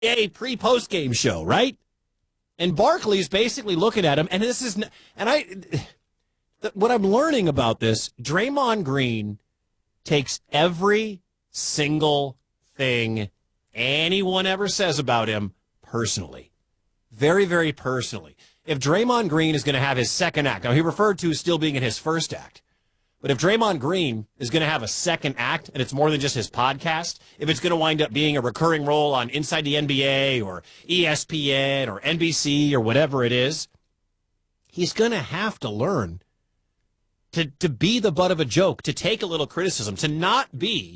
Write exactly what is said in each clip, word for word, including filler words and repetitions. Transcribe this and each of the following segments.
A pre-post game show, right? And Barkley's basically looking at him, and this is, and I, th- what I'm learning about this, Draymond Green takes every single thing anyone ever says about him personally. Very, very personally. If Draymond Green is going to have his second act, now he referred to still being in his first act, but if Draymond Green is going to have a second act and it's more than just his podcast, if it's going to wind up being a recurring role on Inside the N B A or E S P N or N B C or whatever it is, he's going to have to learn to, to be the butt of a joke, to take a little criticism, to not be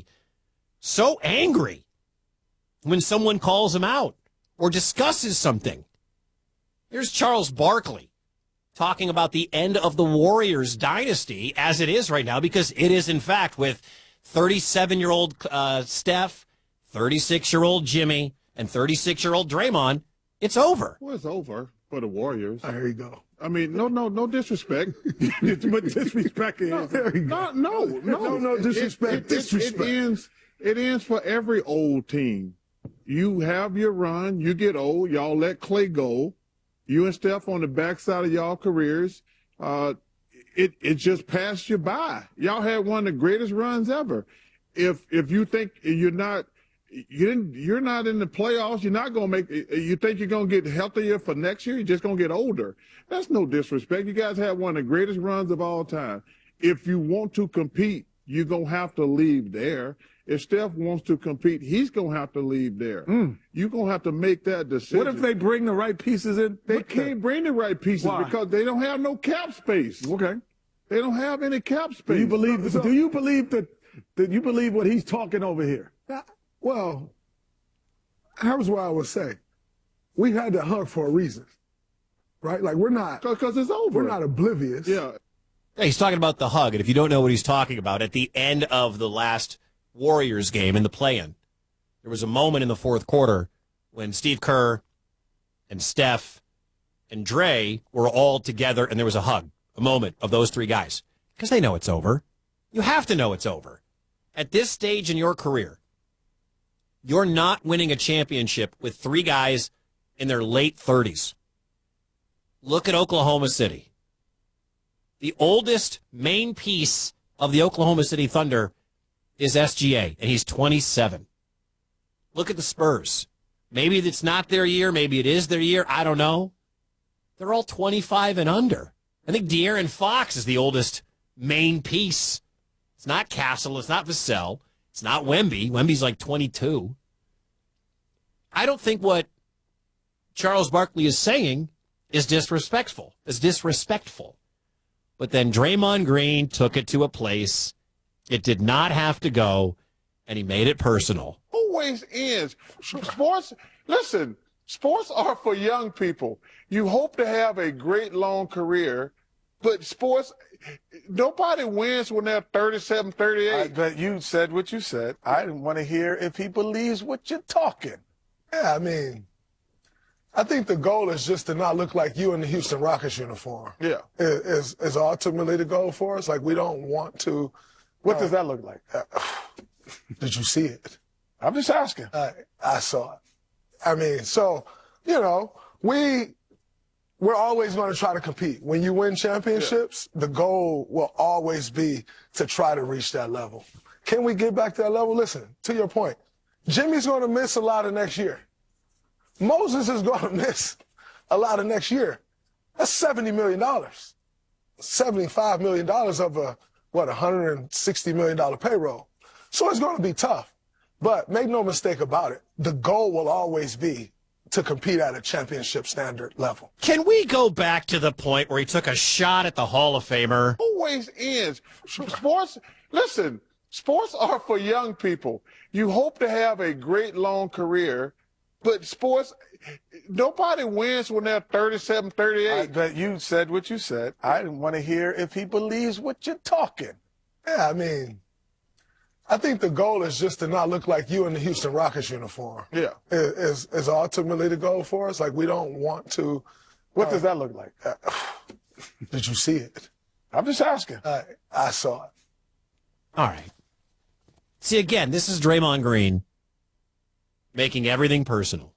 so angry when someone calls him out or discusses something. Here's Charles Barkley talking about the end of the Warriors dynasty as it is right now, because it is, in fact, with thirty-seven-year-old uh, Steph, thirty-six-year-old Jimmy, and thirty-six-year-old Draymond, it's over. Well, it's over for the Warriors. There you go. I mean, no, no, no disrespect. But disrespect is. No, There you no, go. no, no, No, no, disrespect, It, it, it, disrespect. It ends, it ends for every old team. You have your run, you get old, y'all let Clay go. You and Steph on the backside of y'all careers, uh, it it just passed you by. Y'all had one of the greatest runs ever. If if you think you're not you didn't, you're not in the playoffs, you're not gonna make. You think you're gonna get healthier for next year? You're just gonna get older. That's no disrespect. You guys had one of the greatest runs of all time. If you want to compete, you're gonna have to leave there. If Steph wants to compete, he's going to have to leave there. Mm. You're going to have to make that decision. What if they bring the right pieces in? They What can't the- bring the right pieces Why? because they don't have no cap space. Okay. They don't have any cap space. Do you believe? So- do you believe that? That you believe what he's talking over here? Well, here's what I would say. We had the hug for a reason, right? Like, we're not, Because it's over. we're not oblivious. Yeah. Yeah, he's talking about the hug, and if you don't know what he's talking about, at the end of the last Warriors game in the play-in, there was a moment in the fourth quarter when Steve Kerr and Steph and Dre were all together, and there was a hug, a moment of those three guys, because they know it's over. You have to know it's over. At this stage in your career, you're not winning a championship with three guys in their late thirties. Look at Oklahoma City. The oldest main piece of the Oklahoma City Thunder is S G A, and he's twenty-seven. Look at the Spurs. Maybe it's not their year. Maybe it is their year. I don't know. They're all twenty-five and under. I think De'Aaron Fox is the oldest main piece. It's not Castle. It's not Vassell. It's not Wemby. Wemby's like twenty-two. I don't think what Charles Barkley is saying is disrespectful. Is disrespectful. But then Draymond Green took it to a place it did not have to go, and he made it personal. Always ends. Sports, listen, sports are for young people. You hope to have a great long career, but sports, nobody wins when they're thirty-seven, I, thirty-eight. but you said what you said. I want to hear if he believes what you're talking. Yeah, I mean, I think the goal is just to not look like you in the Houston Rockets uniform. Yeah. Is, is, is ultimately the goal for us. Like, we don't want to. What uh, does that look like? Did you see it? I'm just asking. I, I saw it. I mean, so, you know, we, we're always going to try to compete. When you win championships, the goal will always be to try to reach that level. Can we get back to that level? Listen, to your point, Jimmy's going to miss a lot of next year. Moses is going to miss a lot of next year. That's seventy million dollars. seventy-five million dollars of a, what, one hundred sixty million dollars payroll. So it's going to be tough. But make no mistake about it, the goal will always be to compete at a championship standard level. Can we go back to the point where he took a shot at the Hall of Famer? Always ends. Sports, listen, sports are for young people. You hope to have a great long career, but sports, nobody wins when they're thirty-seven, I, thirty-eight. but you said what you said. I want to hear if he believes what you're talking. Yeah, I mean, I think the goal is just to not look like you in the Houston Rockets uniform. Yeah. Is, is ultimately the goal for us. Like, we don't want to. What uh, does that look like? Did you see it? I'm just asking. I, I saw it. All right. See, again, this is Draymond Green making everything personal.